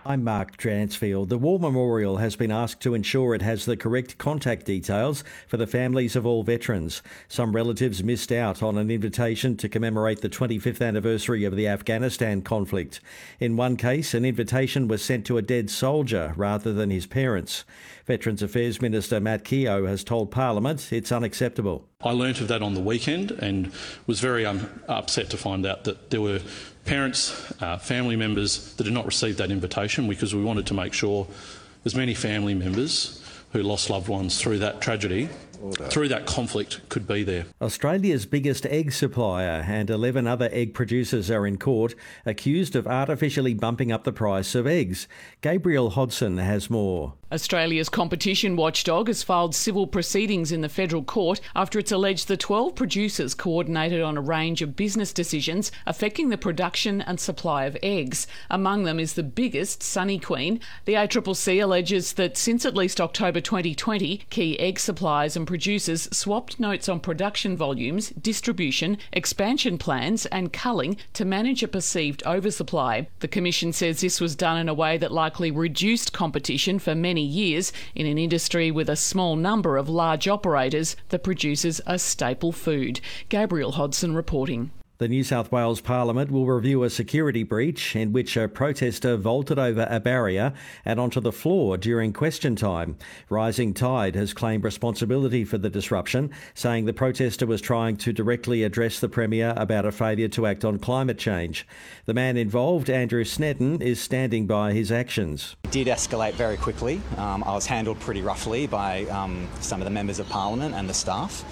I'm Mark Dransfield. The War Memorial has been asked to ensure it has the correct contact details for the families of all veterans. Some relatives missed out on an invitation to commemorate the 25th anniversary of the Afghanistan conflict. In one case, an invitation was sent to a dead soldier rather than his parents. Veterans Affairs Minister Matt Keogh has told Parliament it's unacceptable. I learnt of that on the weekend and was very upset to find out that there were parents, family members that did not receive that invitation, because we wanted to make sure as many family members who lost loved ones through that tragedy, through that conflict, could be there. Australia's biggest egg supplier and 11 other egg producers are in court, accused of artificially bumping up the price of eggs. Gabriel Hodson has more. Australia's competition watchdog has filed civil proceedings in the federal court after it's alleged the 12 producers coordinated on a range of business decisions affecting the production and supply of eggs. Among them is the biggest, Sunny Queen. The ACCC alleges that since at least October 2020, key egg suppliers and producers swapped notes on production volumes, distribution, expansion plans and culling to manage a perceived oversupply. The Commission says this was done in a way that likely reduced competition for many years in an industry with a small number of large operators that produces a staple food. Gabriel Hodson reporting. The New South Wales Parliament will review a security breach in which a protester vaulted over a barrier and onto the floor during question time. Rising Tide has claimed responsibility for the disruption, saying the protester was trying to directly address the Premier about a failure to act on climate change. The man involved, Andrew Snedden, is standing by his actions. It did escalate very quickly. I was handled pretty roughly by some of the members of Parliament and the staff.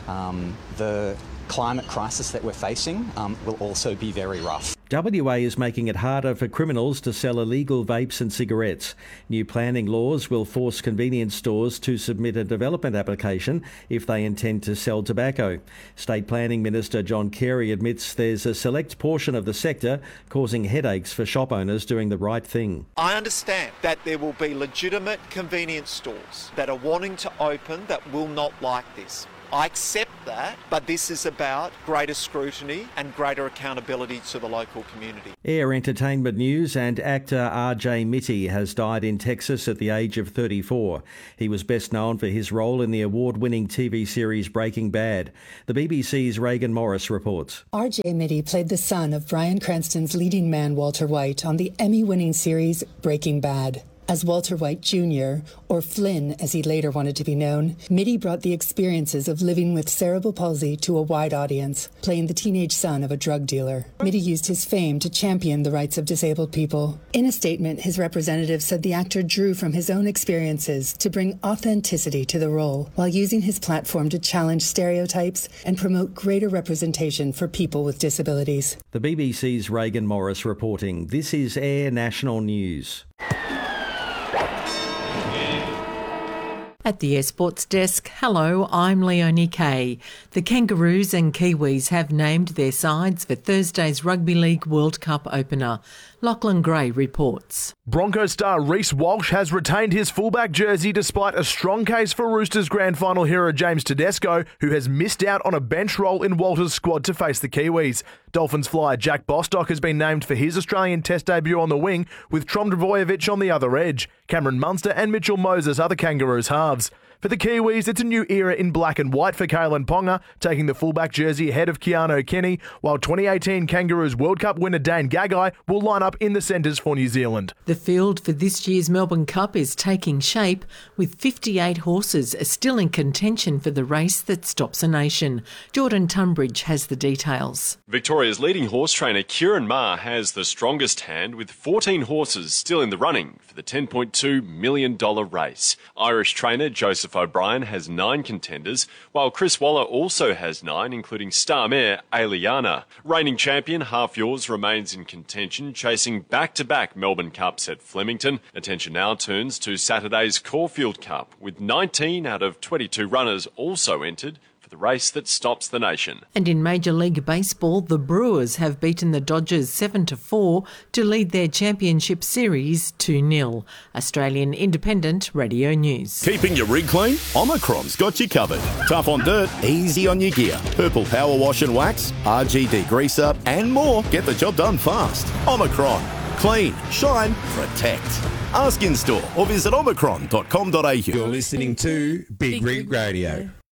The climate crisis that we're facing will also be very rough. WA is making it harder for criminals to sell illegal vapes and cigarettes. New planning laws will force convenience stores to submit a development application if they intend to sell tobacco. State Planning Minister John Carey admits there's a select portion of the sector causing headaches for shop owners doing the right thing. I understand that there will be legitimate convenience stores that are wanting to open that will not like this. I accept that, but this is about greater scrutiny and greater accountability to the local community. Air entertainment news, and actor RJ Mitte has died in Texas at the age of 34. He was best known for his role in the award-winning TV series Breaking Bad. The BBC's Reagan Morris reports. RJ Mitte played the son of Bryan Cranston's leading man Walter White on the Emmy-winning series Breaking Bad. As Walter White Jr., or Flynn as he later wanted to be known, Mitte brought the experiences of living with cerebral palsy to a wide audience, playing the teenage son of a drug dealer. Mitte used his fame to champion the rights of disabled people. In a statement, his representative said the actor drew from his own experiences to bring authenticity to the role, while using his platform to challenge stereotypes and promote greater representation for people with disabilities. The BBC's Reagan Morris reporting. This is Air National News. At the Air Sports Desk, hello, I'm Leonie Kay. The Kangaroos and Kiwis have named their sides for Thursday's Rugby League World Cup opener. Lachlan Gray reports. Broncos star Reece Walsh has retained his fullback jersey despite a strong case for Roosters grand final hero James Tedesco, who has missed out on a bench role in Walter's squad to face the Kiwis. Dolphins flyer Jack Bostock has been named for his Australian Test debut on the wing, with Trom Drvojevic on the other edge. Cameron Munster and Mitchell Moses are the Kangaroos halves. For the Kiwis, it's a new era in black and white for Kalen Ponga, taking the fullback jersey ahead of Keanu Kenny, while 2018 Kangaroos World Cup winner Dane Gagai will line up in the centres for New Zealand. The field for this year's Melbourne Cup is taking shape, with 58 horses still in contention for the race that stops a nation. Jordan Tunbridge has the details. Victoria's leading horse trainer Kieran Maher has the strongest hand, with 14 horses still in the running for the $10.2 million race. Irish trainer Joseph O'Brien has 9 contenders, while Chris Waller also has 9, including star mare Aliana. Reigning champion Half Yours remains in contention, chasing back-to-back Melbourne Cups at Flemington. Attention now turns to Saturday's Caulfield Cup, with 19 out of 22 runners also entered for the race that stops the nation. And in Major League Baseball, the Brewers have beaten the Dodgers 7-4 to lead their championship series 2-0. Australian Independent Radio News. Keeping your rig clean? Omicron's got you covered. Tough on dirt, easy on your gear. Purple Power Wash and Wax, RGD Grease Up and more. Get the job done fast. Omicron. Clean, shine, protect. Ask in store or visit omicron.com.au. You're listening to Big Rig Radio.